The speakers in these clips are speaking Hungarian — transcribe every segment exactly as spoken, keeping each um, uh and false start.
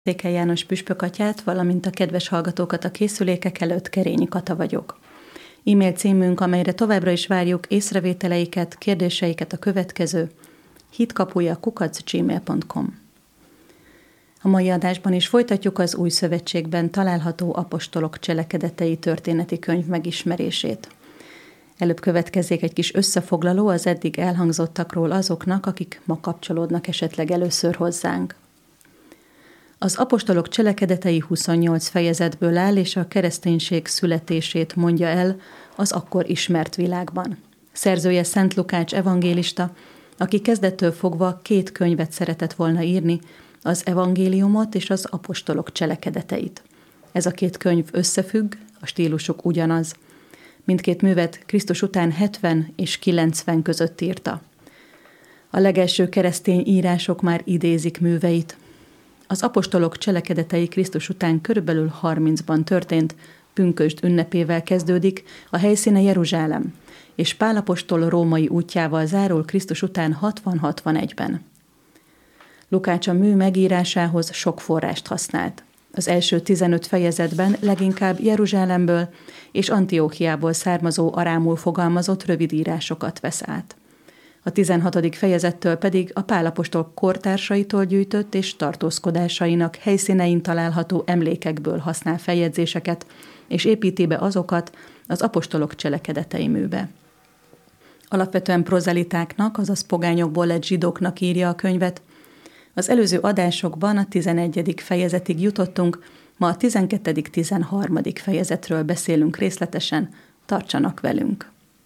Székely János püspök atyát, valamint a kedves hallgatókat a készülékek előtt, Kerényi Kata vagyok. E-mail címünk, amelyre továbbra is várjuk észrevételeiket, kérdéseiket a következő: hitkapuja kukac gmail pont com. A mai adásban is folytatjuk az Új Szövetségben található apostolok cselekedetei történeti könyv megismerését. Előbb következzék egy kis összefoglaló az eddig elhangzottakról azoknak, akik ma kapcsolódnak esetleg először hozzánk. Az apostolok cselekedetei huszonnyolc fejezetből áll, és a kereszténység születését mondja el az akkor ismert világban. Szerzője Szent Lukács evangélista, aki kezdettől fogva két könyvet szeretett volna írni, az evangéliumot és az apostolok cselekedeteit. Ez a két könyv összefügg, a stílusuk ugyanaz. Mindkét művet Krisztus után hetven és kilencven között írta. A legelső keresztény írások már idézik műveit. Az apostolok cselekedetei Krisztus után körülbelül harmincban történt, pünkösd ünnepével kezdődik, a helyszíne Jeruzsálem, és Pál apostol római útjával zárul Krisztus után hatvan-hatvanegyben. Lukács a mű megírásához sok forrást használt. Az első tizenöt fejezetben leginkább Jeruzsálemből és Antióchiából származó arámul fogalmazott rövid írásokat vesz át. A tizenhatodik fejezettől pedig a Pál apostol kortársaitól gyűjtött és tartózkodásainak helyszínein található emlékekből használ feljegyzéseket, és építi be azokat az apostolok cselekedetei műbe. Alapvetően prozelitáknak, azaz pogányokból lett zsidóknak írja a könyvet. Az előző adásokban a tizenegyedik fejezetig jutottunk, ma a tizenkettedik-tizenharmadik fejezetről beszélünk részletesen, tartsanak velünk!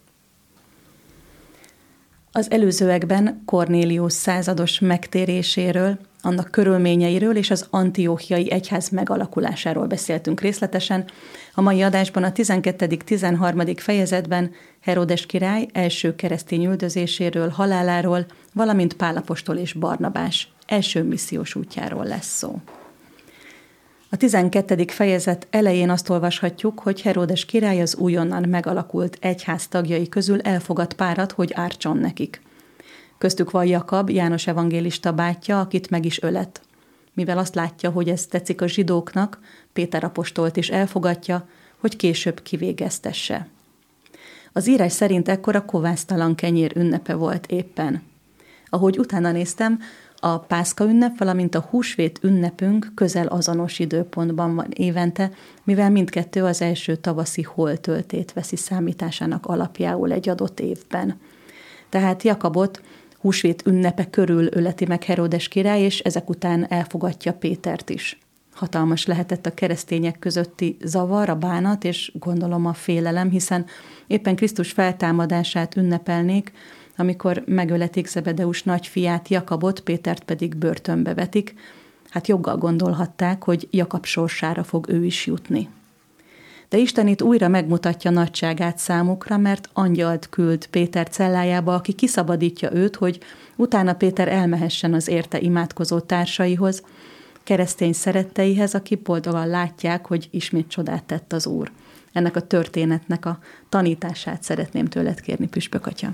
Az előzőekben Kornélius százados megtéréséről, annak körülményeiről és az antióchiai egyház megalakulásáról beszéltünk részletesen. A mai adásban a tizenkettedik-tizenharmadik fejezetben Heródes király első keresztény üldözéséről, haláláról, valamint Pál apostol és Barnabás első missziós útjáról lesz szó. A tizenkettedik fejezet elején azt olvashatjuk, hogy Heródes király az újonnan megalakult egyház tagjai közül elfogad párat, hogy ártson nekik. Köztük van Jakab, János evangélista bátyja, akit meg is ölet. Mivel azt látja, hogy ez tetszik a zsidóknak, Péter apostolt is elfogadja, hogy később kivégeztesse. Az írás szerint ekkor a kovásztalan kenyér ünnepe volt éppen. Ahogy utána néztem, a Pászka ünnep, valamint a húsvét ünnepünk közel azonos időpontban van évente, mivel mindkettő az első tavaszi holtöltét veszi számításának alapjául egy adott évben. Tehát Jakabot húsvét ünnepe körül öleti meg Heródes király, és ezek után elfogadja Pétert is. Hatalmas lehetett a keresztények közötti zavar, a bánat, és gondolom a félelem, hiszen éppen Krisztus feltámadását ünnepelnék, amikor megöletik Zebedeus nagyfiát, Jakabot, Pétert pedig börtönbe vetik. Hát joggal gondolhatták, hogy Jakab sorsára fog ő is jutni. De Isten itt újra megmutatja nagyságát számukra, mert angyalt küld Péter cellájába, aki kiszabadítja őt, hogy utána Péter elmehessen az érte imádkozó társaihoz, keresztény szeretteihez, akik boldogan látják, hogy ismét csodát tett az Úr. Ennek a történetnek a tanítását szeretném tőled kérni, püspök atya.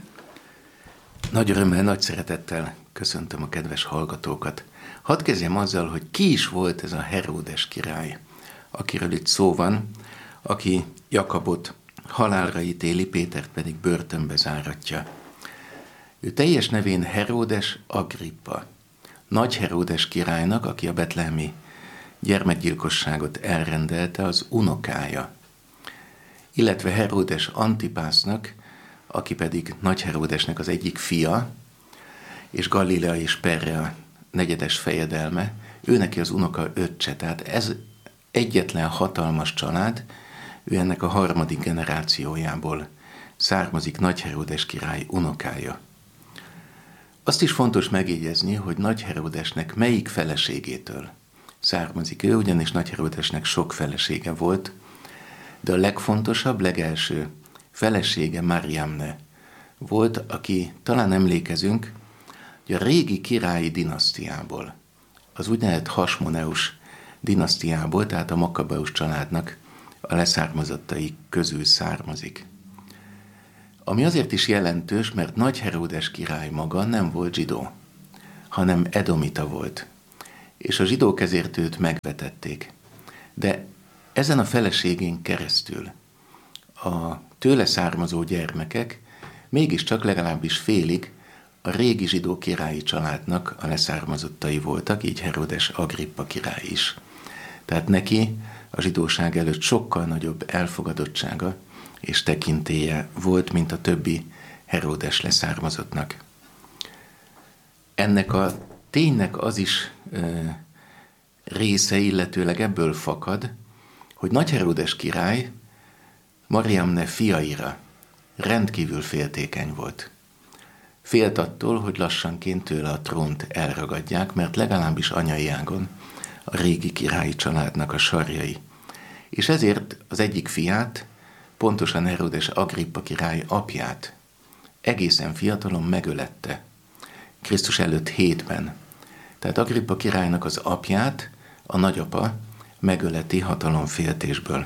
Nagy örömmel, nagy szeretettel köszöntöm a kedves hallgatókat. Hadd kezdjem azzal, hogy ki is volt ez a Heródes király, akiről itt szó van, aki Jakabot halálra ítéli, Pétert pedig börtönbe záratja. Ő teljes nevén Heródes Agrippa, Nagy Heródes királynak, aki a betlehemi gyermekgyilkosságot elrendelte, az unokája, illetve Heródes Antipásznak, aki pedig Nagy Heródesnek az egyik fia, és Galilea és Perrea negyedes fejedelme, ő neki az unoka öccse, tehát ez egyetlen hatalmas család, ő ennek a harmadik generációjából származik, Nagy Heródes király unokája. Azt is fontos megjegyezni, hogy Nagy Heródesnek melyik feleségétől származik ő, ugyanis Nagy Heródesnek sok felesége volt, de a legfontosabb, legelső felesége Mariamne volt, aki talán emlékezünk, hogy a régi királyi dinasztiából, az úgynevezett Hasmoneus dinasztiából, tehát a Makabeus családnak a leszármazottai közül származik. Ami azért is jelentős, mert Nagy Heródes király maga nem volt zsidó, hanem edomita volt. és a zsidók ezért őt megvetették. De ezen a feleségén keresztül a tőle származó gyermekek mégiscsak legalábbis félig a régi zsidó királyi családnak a leszármazottai voltak, így Herodes Agrippa király is. Tehát neki a zsidóság előtt sokkal nagyobb elfogadottsága és tekintélye volt, mint a többi Herodes leszármazottnak. Ennek a ténynek az is e, része, illetőleg ebből fakad, hogy Nagy Herodes király Mariamne fiaira rendkívül féltékeny volt. Félt attól, hogy lassanként tőle a trónt elragadják, mert legalábbis anyai ágon a régi királyi családnak a sarjai. És ezért az egyik fiát, pontosan Herodes Agrippa király apját egészen fiatalon megölette, Krisztus előtt hétben. Tehát Agrippa királynak az apját a nagyapa megöleti hatalomféltésből.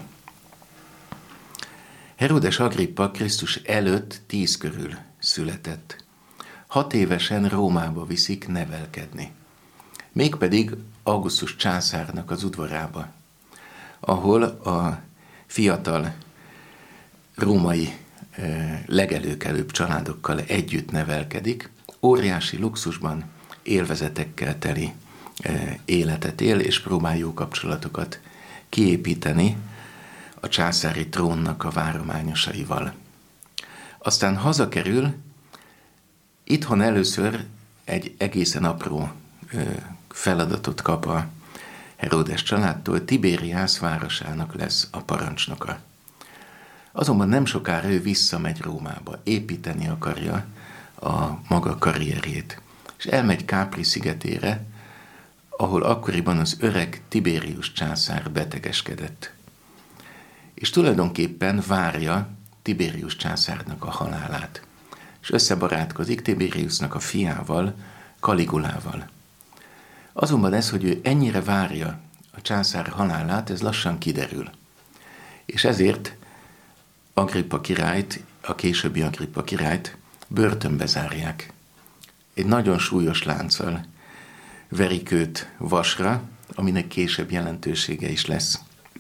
Herodes Agrippa Krisztus előtt tíz körül született. Hat évesen Rómába viszik nevelkedni. Mégpedig Augustus császárnak az udvarába, ahol a fiatal római eh, legelőkelőbb családokkal együtt nevelkedik, óriási luxusban, élvezetekkel teli eh, életet él, és próbál jó kapcsolatokat kiépíteni a császári trónnak a várományosaival. Aztán hazakerül, itthon először egy egészen apró eh, feladatot kap a Herodes családtól, Tibériász városának lesz a parancsnoka. Azonban nem sokára ő visszamegy Rómába, építeni akarja a maga karrierjét, és elmegy Capri szigetére, ahol akkoriban az öreg Tiberius császár betegeskedett. És tulajdonképpen várja Tiberius császárnak a halálát, és összebarátkozik Tiberiusnak a fiával, Caligulával. Azonban ez, hogy ő ennyire várja a császár halálát, ez lassan kiderül. És ezért Agrippa királyt, a későbbi Agrippa királyt börtönbe zárják. Egy nagyon súlyos lánccal verik őt vasra, aminek később jelentősége is lesz.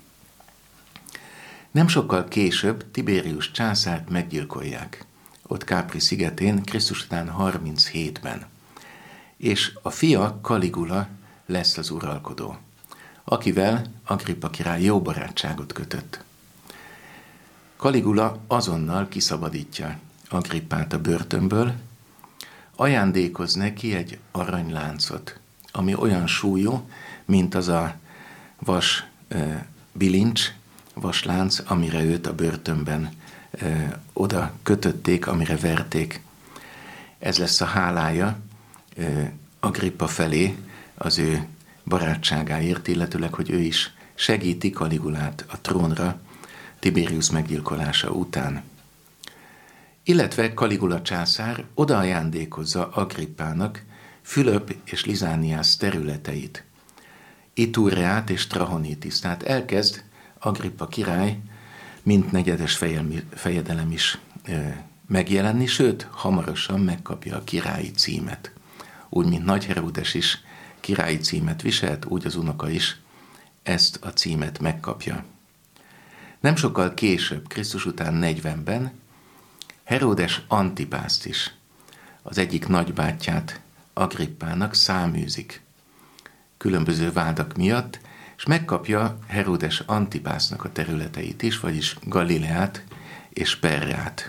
Nem sokkal később Tiberius császárt meggyilkolják, ott Capri szigetén, Krisztus után harminchétben. És a fia, Caligula lesz az uralkodó, akivel Agrippa király jó barátságot kötött. Caligula azonnal kiszabadítja Agrippát a börtönből, ajándékoz neki egy aranyláncot, ami olyan súlyú, mint az a vas e, bilincs, vaslánc, amire őt a börtönben e, oda kötötték, amire verték. Ez lesz a hálája e, Agrippa felé az ő barátságáért, illetőleg, hogy ő is segíti Caligulát a trónra Tiberius meggyilkolása után. Illetve Caligula császár odaajándékozza Agrippának Fülöp és Lizániász területeit, Itúreát és Trahonitis, tehát elkezd Agrippa király mint negyedes fejedelem is e, megjelenni, sőt, hamarosan megkapja a királyi címet. Úgy, mint Nagy Herodes is királyi címet viselt, úgy az unoka is ezt a címet megkapja. Nem sokkal később, Krisztus után negyvenben, Herodes Antipászt is, az egyik nagybátyját Agrippának száműzik különböző vádak miatt, és megkapja Herodes Antipásznak a területeit is, vagyis Galileát és Perrát.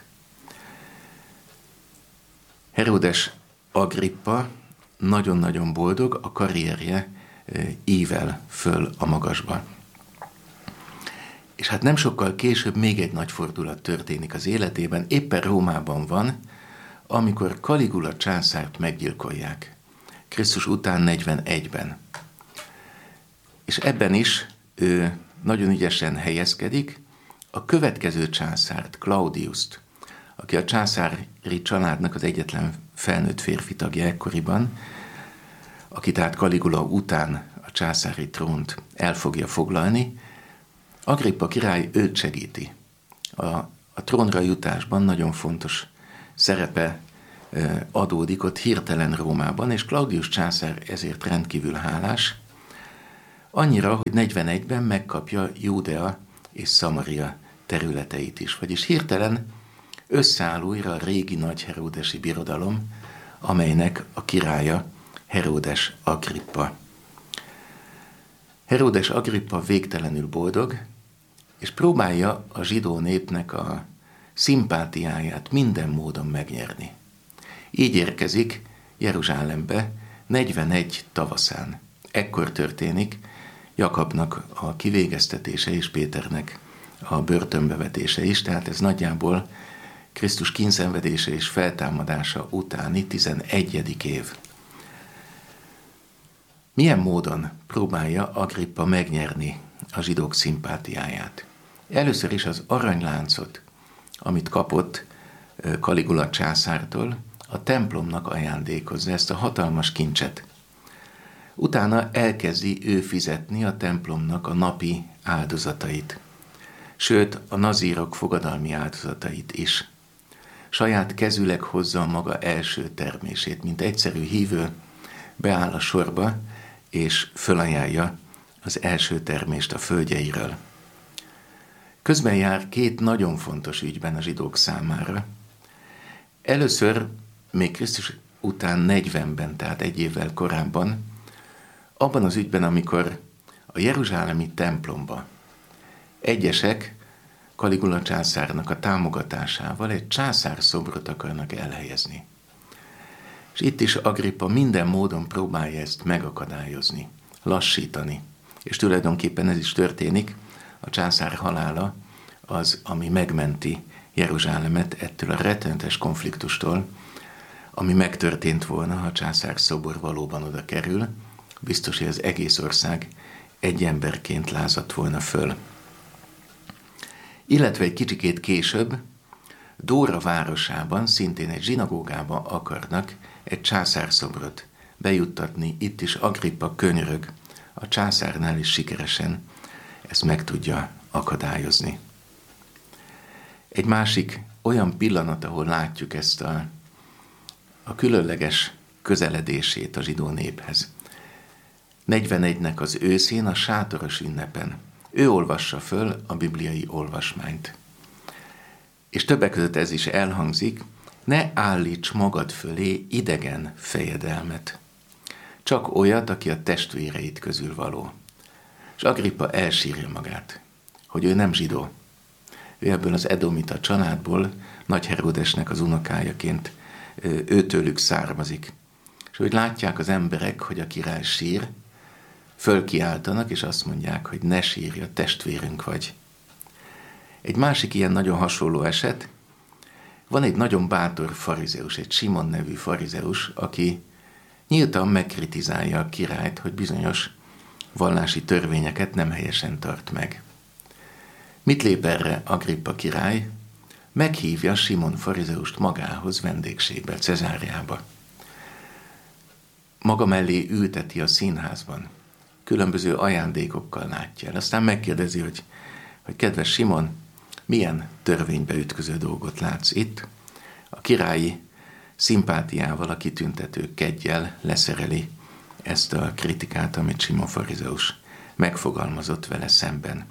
Herodes Agrippa nagyon-nagyon boldog, a karrierje ível föl a magasba. És hát nem sokkal később még egy nagy fordulat történik az életében, éppen Rómában van, amikor Caligula császárt meggyilkolják, Krisztus után negyvenegyben. És ebben is ő nagyon ügyesen helyezkedik, a következő császárt, Claudiust, aki a császári családnak az egyetlen felnőtt férfi tagja ekkoriban, aki tehát Caligula után a császári trónt el fogja foglalni, Agrippa király őt segíti. A, a trónra jutásban nagyon fontos szerepe adódik ott hirtelen Rómában, és Claudius császár ezért rendkívül hálás, Annyira, hogy negyvenegyben megkapja Júdea és Szamaria területeit is. Vagyis hirtelen összeáll újra a régi nagy heródesi birodalom, amelynek a királya Heródes Agrippa. Heródes Agrippa végtelenül boldog, és próbálja a zsidó népnek a szimpátiáját minden módon megnyerni. Így érkezik Jeruzsálembe negyvenegy tavaszán. Ekkor történik Jakabnak a kivégeztetése és Péternek a börtönbevetése is, tehát ez nagyjából Krisztus kínszenvedése és feltámadása utáni tizenegyedik év. Milyen módon próbálja Agrippa megnyerni a zsidók szimpátiáját? Először is az aranyláncot, amit kapott Kaligula császártól, a templomnak ajándékozza, ezt a hatalmas kincset. Utána elkezdi ő fizetni a templomnak a napi áldozatait, sőt a nazírok fogadalmi áldozatait is. Saját kezüleg hozza a maga első termését, mint egyszerű hívő, beáll a sorba, és fölajánlja az első termést a földjeiről. Közben jár két nagyon fontos ügyben a zsidók számára. Először, még Krisztus után negyvenben, tehát egy évvel korábban, abban az ügyben, amikor a jeruzsálemi templomba egyesek Kaligula császárnak a támogatásával egy császárszobrot akarnak elhelyezni. És itt is Agrippa minden módon próbálja ezt megakadályozni, lassítani. És tulajdonképpen ez is történik, a császár halála az, ami megmenti Jeruzsálemet ettől a rettenetes konfliktustól, ami megtörtént volna, ha a császár szobor valóban oda kerül, biztos, hogy az egész ország egy emberként lázadt volna föl. Illetve egy kicsikét később Dóra városában, szintén egy zsinagógába akarnak egy császárszobrot bejuttatni, itt is Agrippa könyörög, a császárnál is sikeresen ezt meg tudja akadályozni. Egy másik olyan pillanat, ahol látjuk ezt a, a különleges közeledését a zsidó néphez. negyvenegynek az őszén, a sátoros ünnepen. Ő olvassa föl a bibliai olvasmányt. És többek között ez is elhangzik, ne állíts magad fölé idegen fejedelmet. Csak olyat, aki a testvéreit közül való. És Agrippa elsírja magát, hogy ő nem zsidó. Ő ebből az edomita családból, Nagy Heródesnek az unokájaként őtőlük származik. És hogy látják az emberek, hogy a király sír, fölkiáltanak, és azt mondják, hogy ne sírj, a testvérünk vagy. Egy másik ilyen nagyon hasonló eset, van egy nagyon bátor farizeus, egy Simon nevű farizeus, aki nyíltan megkritizálja a királyt, hogy bizonyos vallási törvényeket nem helyesen tart meg. Mit lép erre Agrippa király? Meghívja Simon farizeust magához vendégségbe, Cezáreába. Maga mellé ülteti a színházban. Különböző ajándékokkal látja el. Aztán megkérdezi, hogy, hogy kedves Simon, milyen törvénybe ütköző dolgot látsz itt? A királyi szimpátiával, a kitüntető keggyel leszereli ezt a kritikát, amit Simon farizeus megfogalmazott vele szemben.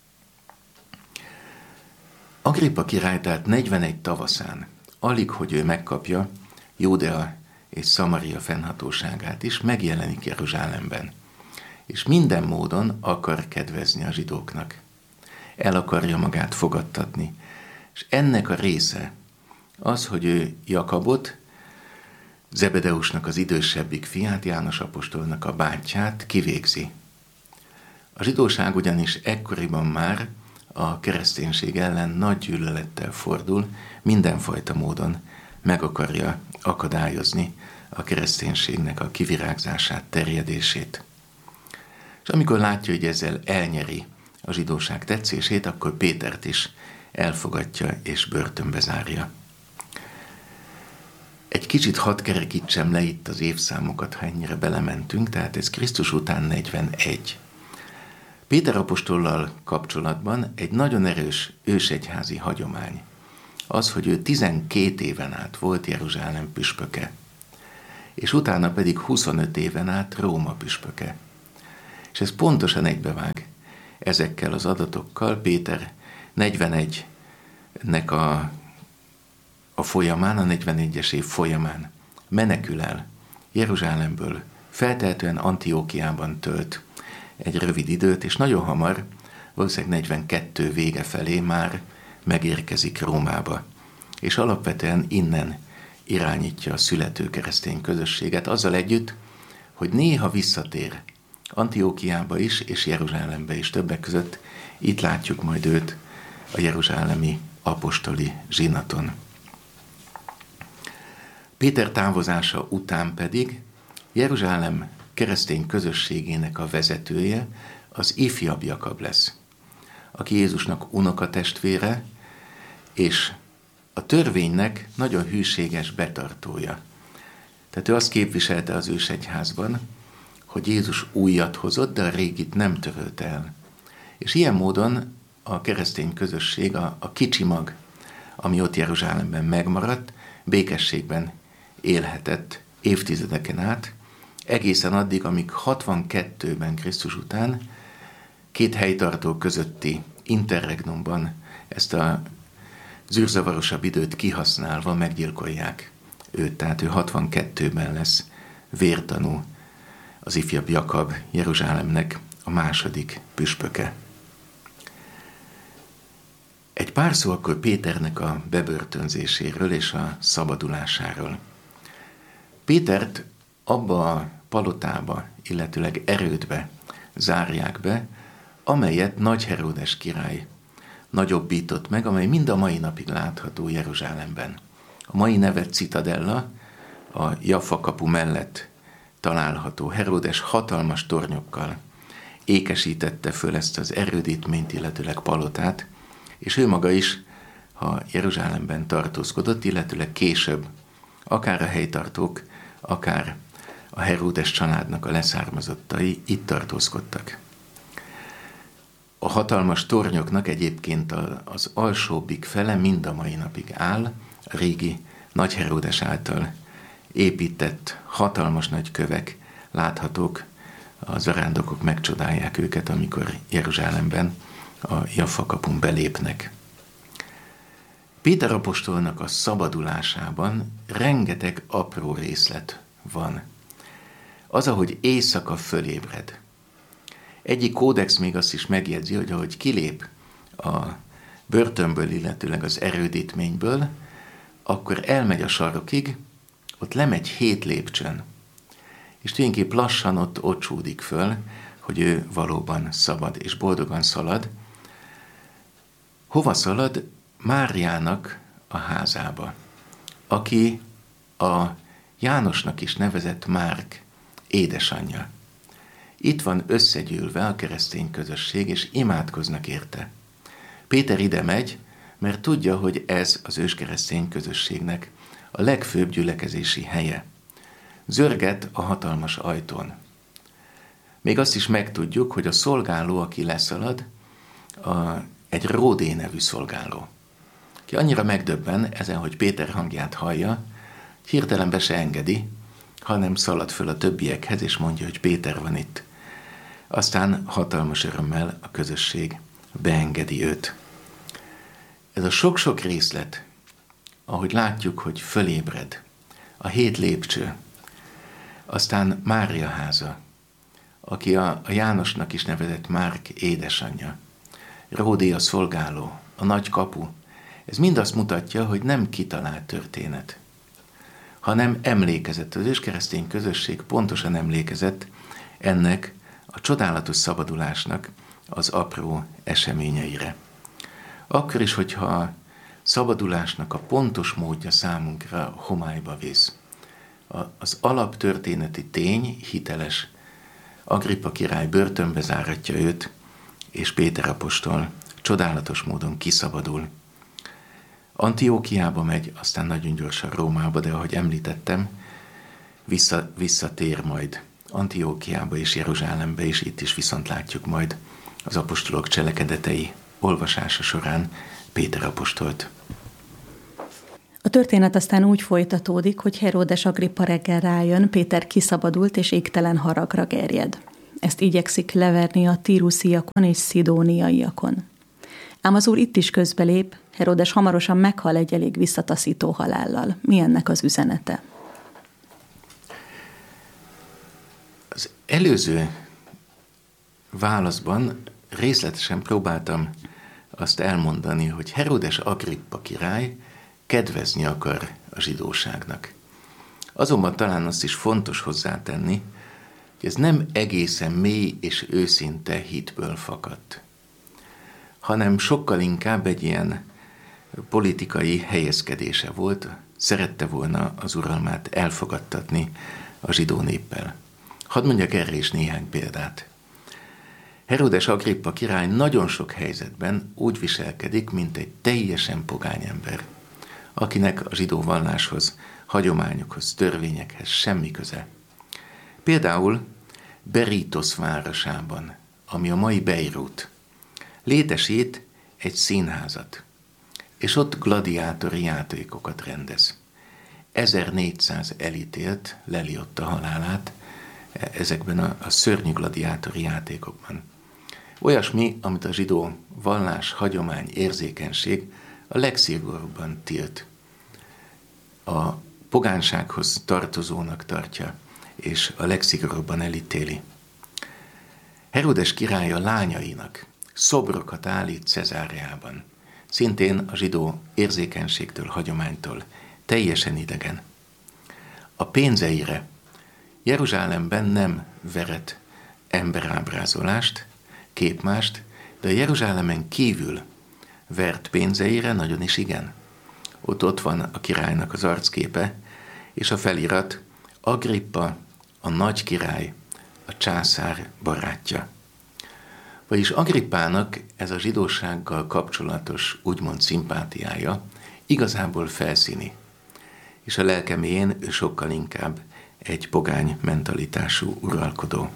Agrippa király tehát negyvenegy tavaszán, alig, hogy ő megkapja Júdea és Szamaria fennhatóságát is, megjelenik Jeruzsálemben. És minden módon akar kedvezni a zsidóknak. El akarja magát fogadtatni. És ennek a része az, hogy ő Jakabot, Zebedeusnak az idősebbik fiát, János apostolnak a bátyját kivégzi. A zsidóság ugyanis ekkoriban már a kereszténység ellen nagy gyűlölettel fordul, mindenfajta módon meg akarja akadályozni a kereszténységnek a kivirágzását, terjedését. És amikor látja, hogy ezzel elnyeri a zsidóság tetszését, akkor Pétert is elfogadja és börtönbe zárja. Egy kicsit hadd kerekítsem le itt az évszámokat, ha ennyire belementünk, tehát ez Krisztus után negyvenegy. Péter apostollal kapcsolatban egy nagyon erős ősegyházi hagyomány. Az, hogy ő tizenkét éven át volt Jeruzsálem püspöke, és utána pedig huszonöt éven át Róma püspöke. És ez pontosan egybevág ezekkel az adatokkal. Péter negyvenegynek a, a folyamán, a negyvenegyes év folyamán menekül el Jeruzsálemből, feltehetően Antiókiában tölt egy rövid időt, és nagyon hamar, valószínűleg negyvenkettő vége felé már megérkezik Rómába. És alapvetően innen irányítja a születő keresztény közösséget, azzal együtt, hogy néha visszatér Antiókiába is, és Jeruzsálembe is többek között. Itt látjuk majd őt a jeruzsálemi apostoli zsinaton. Péter távozása után pedig Jeruzsálem keresztény közösségének a vezetője az ifjabb Jakab lesz, aki Jézusnak unokatestvére, és a törvénynek nagyon hűséges betartója. Tehát ő azt képviselte az ősegyházban, hogy Jézus újat hozott, de a régit nem törölte el. És ilyen módon a keresztény közösség, a, a kicsi mag, ami ott Jeruzsálemben megmaradt, békességben élhetett évtizedeken át, egészen addig, amíg hatvankettőben Krisztus után két helytartó közötti interregnumban ezt a zűrzavarosabb időt kihasználva meggyilkolják őt. Tehát ő hatvankettőben lesz vértanú, az ifjabb Jakab, Jeruzsálemnek a második püspöke. Egy pár szó akkor Péternek a bebörtönzéséről és a szabadulásáról. Pétert abba a palotába, illetőleg erődbe zárják be, amelyet Nagy Heródes király nagyobbított meg, amely mind a mai napig látható Jeruzsálemben. A mai neve Citadella, a Jaffa kapu mellett található. Heródes hatalmas tornyokkal ékesítette föl ezt az erődítményt, illetőleg palotát, és ő maga is, ha Jeruzsálemben tartózkodott, illetőleg később, akár a helytartók, akár a Heródes családnak a leszármazottai itt tartózkodtak. A hatalmas tornyoknak egyébként az alsóbbik fele mind a mai napig áll, a régi Nagy Heródes által épített hatalmas nagy kövek láthatók, a zarándokok megcsodálják őket, amikor Jeruzsálemben a Jaffa kapun belépnek. Péter apostolnak a szabadulásában rengeteg apró részlet van. Az, ahogy éjszaka fölébred. Egyik kódex még azt is megjegyzi, hogy ahogy kilép a börtönből, illetőleg az erődítményből, akkor elmegy a sarokig, ott lemegy hét lépcsőn, és tulajdonképp lassan ott ocsúdik föl, hogy ő valóban szabad és boldogan szalad. Hova szalad? Máriának a házába, aki a Jánosnak is nevezett Márk édesanyja. Itt van összegyűlve a keresztény közösség, és imádkoznak érte. Péter ide megy, mert tudja, hogy ez az őskeresztény közösségnek a legfőbb gyülekezési helye. Zörget a hatalmas ajtón. Még azt is megtudjuk, hogy a szolgáló, aki leszalad, a, egy Ródé nevű szolgáló. Ki annyira megdöbben ezen, hogy Péter hangját hallja, hirtelen be se engedi, hanem szalad föl a többiekhez, és mondja, hogy Péter van itt. Aztán hatalmas örömmel a közösség beengedi őt. Ez a sok-sok részlet, ahogy látjuk, hogy fölébred, a hét lépcső, aztán Mária háza, aki a, a Jánosnak is nevezett Márk édesanyja, Ródé a szolgáló, a nagy kapu, ez mind azt mutatja, hogy nem kitalált történet, hanem emlékezett. Az őskeresztény közösség pontosan emlékezett ennek a csodálatos szabadulásnak az apró eseményeire. Akkor is, hogyha a szabadulásnak a pontos módja számunkra homályba vész. Az alaptörténeti tény hiteles. Agrippa király börtönbe záratja őt, és Péter apostol csodálatos módon kiszabadul. Antiókiába megy, aztán nagyon gyorsan Rómába, de ahogy említettem, vissza, visszatér majd Antiókiába és Jeruzsálembe, és itt is viszont látjuk majd az apostolok cselekedetei olvasása során Péter apostolt. A történet aztán úgy folytatódik, hogy Heródes Agrippa reggel rájön, Péter kiszabadult és égtelen haragra gerjed. ezt igyekszik leverni a tírusziakon és szidóniaiakon. Ám az Úr itt is közbelép, Heródes hamarosan meghal egy elég visszataszító halállal. Mi ennek az üzenete? Az előző válaszban részletesen próbáltam azt elmondani, hogy Heródes Agrippa király kedvezni akar a zsidóságnak. Azonban talán azt is fontos hozzátenni, hogy ez nem egészen mély és őszinte hitből fakadt, hanem sokkal inkább egy ilyen politikai helyezkedése volt, szerette volna az uralmát elfogadtatni a zsidó néppel. Hadd mondjak erre is néhány példát. Heródes Agrippa király nagyon sok helyzetben úgy viselkedik, mint egy teljesen pogány ember, akinek a zsidó valláshoz, hagyományokhoz, törvényekhez semmi köze. Például Berítosz városában, ami a mai Beirut, létesít egy színházat, és ott gladiátori játékokat rendez. ezernégyszáz elítélt leli ott a halálát ezekben a, a szörnyű gladiátori játékokban. Olyasmi, amit a zsidó vallás, hagyomány, érzékenység a legszigorúbban tilt. A pogánsághoz tartozónak tartja, és a legszigorúbban elítéli. Heródes király a lányainak szobrokat állít Cezáreában, szintén a zsidó érzékenységtől, hagyománytól teljesen idegen. A pénzeire Jeruzsálemben nem veret emberábrázolást, képmást, de a Jeruzsálemen kívül vert pénzeire nagyon is igen. Ott ott van a királynak az arcképe, és a felirat Agrippa, a nagy király, a császár barátja. Vagyis Agrippának ez a zsidósággal kapcsolatos úgymond szimpátiája igazából felszíni, és a lelke mélyén ő sokkal inkább egy pogány mentalitású uralkodó.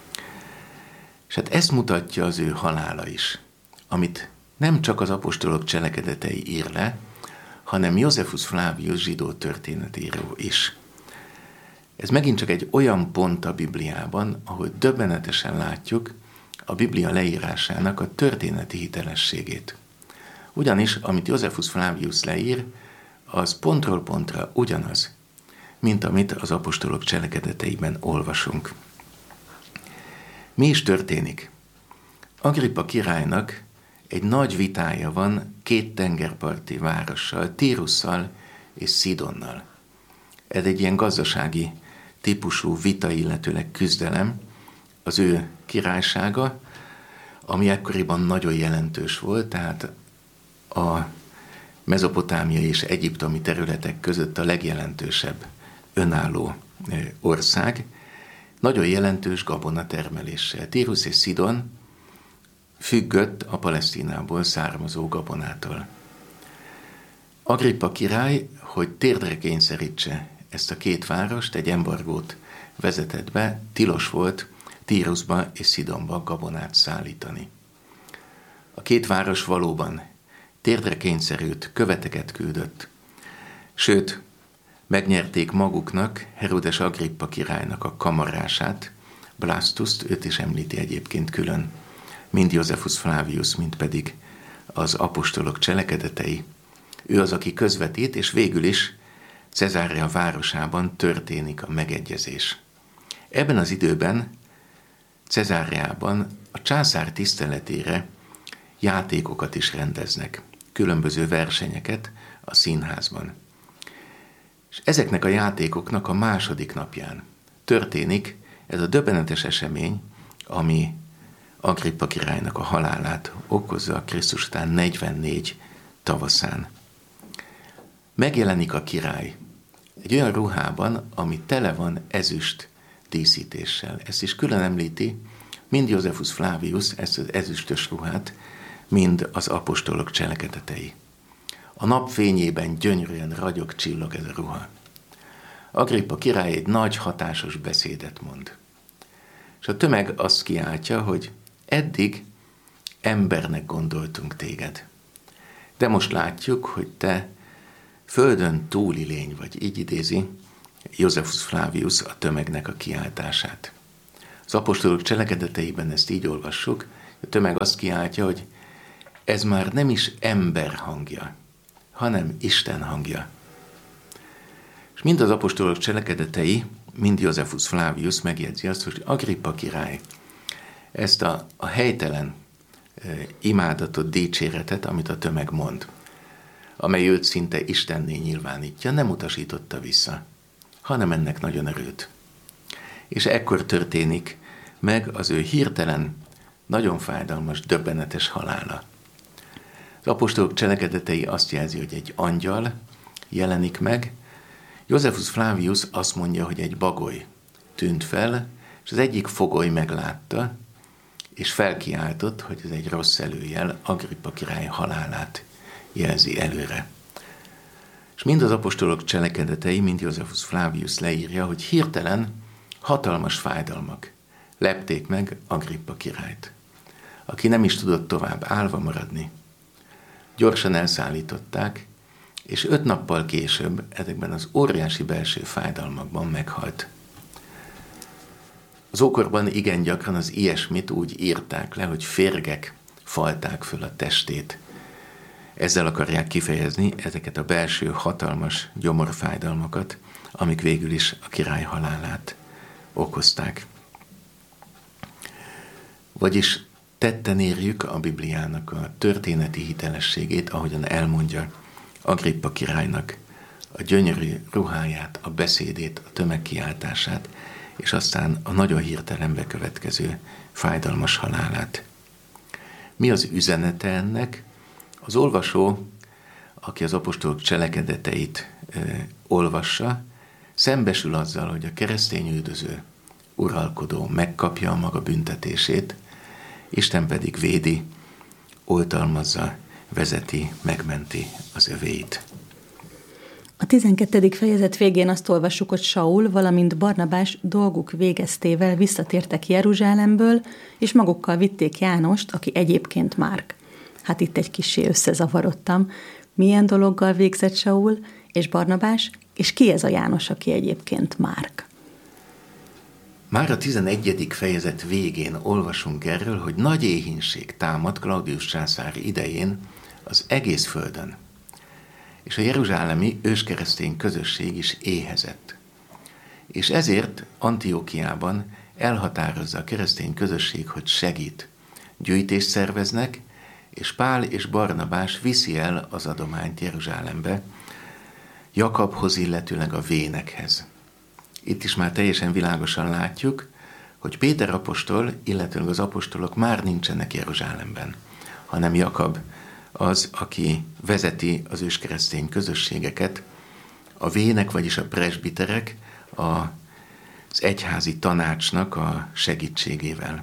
És hát ezt mutatja az ő halála is, amit nem csak az apostolok cselekedetei ír le, hanem Josephus Flavius zsidó történetíró is. Ez megint csak egy olyan pont a Bibliában, ahol döbbenetesen látjuk a Biblia leírásának a történeti hitelességét. Ugyanis, amit Josephus Flavius leír, az pontról pontra ugyanaz, mint amit az apostolok cselekedeteiben olvasunk. Mi is történik? Agrippa királynak egy nagy vitája van két tengerparti várossal, Tírusszal és Szidonnal. Ez egy ilyen gazdasági típusú vita, illetőleg küzdelem, az ő királysága, ami ekkoriban nagyon jelentős volt, tehát a mezopotámiai és egyiptomi területek között a legjelentősebb önálló ország, nagyon jelentős gabonatermeléssel. Tírus és Szidon függött a Palesztinából származó gabonától. Agrippa király, hogy térdre kényszerítse ezt a két várost, egy embargót vezetett be, tilos volt Tírusba és Szidonba gabonát szállítani. A két város valóban térdre kényszerült, követeket küldött, sőt, megnyerték maguknak Heródes Agrippa királynak a kamarását, Blastuszt, őt is említi egyébként külön, mind Josephus Flavius, mind pedig az apostolok cselekedetei. Ő az, aki közvetít, és végül is Cezárea városában történik a megegyezés. Ebben az időben Cezáreában a császár tiszteletére játékokat is rendeznek, különböző versenyeket a színházban. És ezeknek a játékoknak a második napján történik ez a döbbenetes esemény, ami Agrippa királynak a halálát okozza Krisztus után negyvennégy tavaszán. Megjelenik a király egy olyan ruhában, ami tele van ezüst díszítéssel. Ezt is külön említi mind Josephus Flavius, ezt az ezüstös ruhát, mind az apostolok cselekedetei. A nap fényében gyönyörűen ragyog, csillog ez a ruha. Agrippa király egy nagy, hatásos beszédet mond. És a tömeg azt kiáltja, hogy eddig embernek gondoltunk téged. De most látjuk, hogy te földön túli lény vagy, így idézi Josephus Flavius a tömegnek a kiáltását. Az apostolok cselekedeteiben ezt így olvassuk, a tömeg azt kiáltja, hogy ez már nem is ember hangja, hanem Isten hangja. És mind az apostolok cselekedetei, mind Josephus Flavius megjegyzi azt, hogy Agrippa király ezt a, a helytelen e, imádatot, dicséretet, amit a tömeg mond, amely őt szinte Istenné nyilvánítja, nem utasította vissza, hanem ennek nagyon örült. És ekkor történik meg az ő hirtelen, nagyon fájdalmas, döbbenetes halála. Az apostolok cselekedetei azt jelzi, hogy egy angyal jelenik meg, Josephus Flavius azt mondja, hogy egy bagoly tűnt fel, és az egyik fogoly meglátta, és felkiáltott, hogy ez egy rossz előjel, Agrippa király halálát jelzi előre. És mind az apostolok cselekedetei, mind Josephus Flavius leírja, hogy hirtelen hatalmas fájdalmak lepték meg Agrippa királyt, aki nem is tudott tovább állva maradni. Gyorsan elszállították, és öt nappal később ezekben az óriási belső fájdalmakban meghalt. Az ókorban igen gyakran az ilyesmit úgy írták le, hogy férgek falták föl a testét. Ezzel akarják kifejezni ezeket a belső hatalmas gyomorfájdalmakat, amik végül is a király halálát okozták. Vagyis tetten érjük a Bibliának a történeti hitelességét, ahogyan elmondja Agrippa királynak a gyönyörű ruháját, a beszédét, a tömegkiáltását, és aztán a nagyon hirtelen bekövetkező fájdalmas halálát. Mi az üzenete ennek? Az olvasó, aki az apostolok cselekedeteit ö, olvassa, szembesül azzal, hogy a keresztény üldöző, uralkodó megkapja a maga büntetését, Isten pedig védi, oltalmazza, vezeti, megmenti az övéit. A tizenkettedik fejezet végén azt olvassuk, hogy Saul, valamint Barnabás dolguk végeztével visszatértek Jeruzsálemből, és magukkal vitték Jánost, aki egyébként Márk. Hát itt egy kissé összezavarodtam. Milyen dologgal végzett Saul és Barnabás, és ki ez a János, aki egyébként Márk? Már a tizenegyedik fejezet végén olvasunk erről, hogy nagy éhínség támad Klaudius császár idején az egész földön, és a jeruzsálemi őskeresztény közösség is éhezett. És ezért Antiókiában elhatározza a keresztény közösség, hogy segít. Gyűjtést szerveznek, és Pál és Barnabás viszi el az adományt Jeruzsálembe, Jakabhoz, illetőleg a vénekhez. Itt is már teljesen világosan látjuk, hogy Péter apostol, illetőleg az apostolok már nincsenek Jeruzsálemben, hanem Jakab az, aki vezeti az őskeresztény közösségeket, a vének, vagyis a presbiterek az egyházi tanácsnak a segítségével.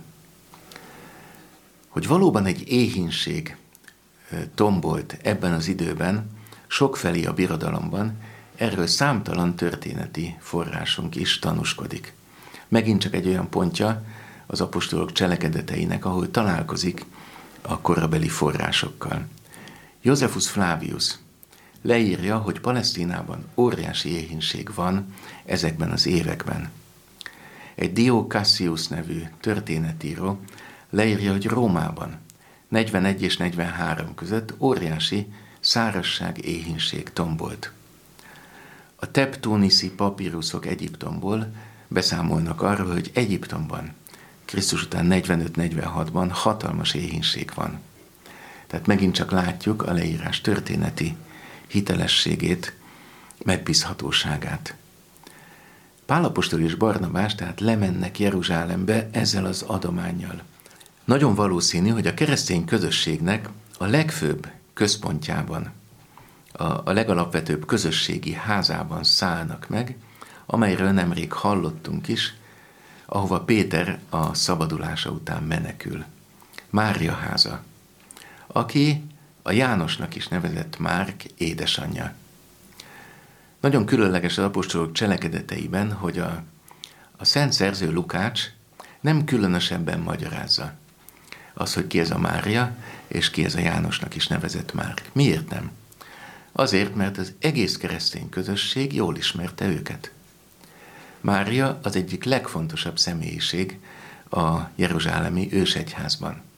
Hogy valóban egy éhínség tombolt ebben az időben, sokfelé a birodalomban, erről számtalan történeti forrásunk is tanúskodik. Megint csak egy olyan pontja az apostolok cselekedeteinek, ahol találkozik a korabeli forrásokkal. Josephus Flavius leírja, hogy Palesztinában óriási éhínség van ezekben az években. Egy Dio Cassius nevű történetíró leírja, hogy Rómában negyvenegy és negyvenhárom között óriási szárazság, éhínség tombolt. A teptóniszi papíruszok Egyiptomból beszámolnak arról, hogy Egyiptomban Krisztus után negyvenöt-negyvenhatban hatalmas éhínség van. Tehát megint csak látjuk a leírás történeti hitelességét, megbízhatóságát. Pál apostol és Barnabás tehát lemennek Jeruzsálembe ezzel az adománnyal. Nagyon valószínű, hogy a keresztény közösségnek a legfőbb központjában, a, a legalapvetőbb közösségi házában szállnak meg, amelyről nemrég hallottunk is, ahova Péter a szabadulása után menekül. Mária háza, aki a Jánosnak is nevezett Márk édesanyja. Nagyon különleges az apostolok cselekedeteiben, hogy a, a szent szerző Lukács nem különösebben magyarázza az, hogy ki ez a Mária, és ki ez a Jánosnak is nevezett Márk. Miért nem? Azért, mert az egész keresztény közösség jól ismerte őket. Mária az egyik legfontosabb személyiség a jeruzsálemi ősegyházban.